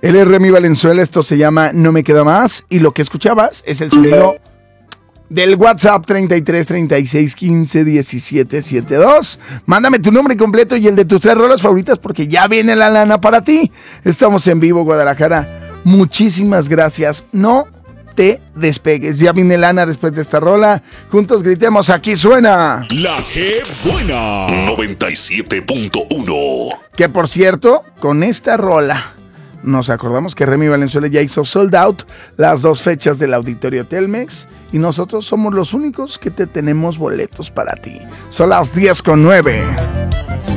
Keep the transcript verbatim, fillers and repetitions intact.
Él es Remy Valenzuela, esto se llama No Me Queda Más y lo que escuchabas es el sonido del WhatsApp treinta y tres, treinta y seis, quince, diecisiete, setenta y dos. Mándame tu nombre completo y el de tus tres rolas favoritas porque ya viene la lana para ti. Estamos en vivo, Guadalajara. Muchísimas gracias. No te despegues. Ya viene lana después de esta rola. Juntos gritemos, aquí suena La G Buena noventa y siete punto uno. Que por cierto, con esta rola nos acordamos que Remy Valenzuela ya hizo sold out las dos fechas del Auditorio Telmex y nosotros somos los únicos que te tenemos boletos para ti. Son las diez con nueve.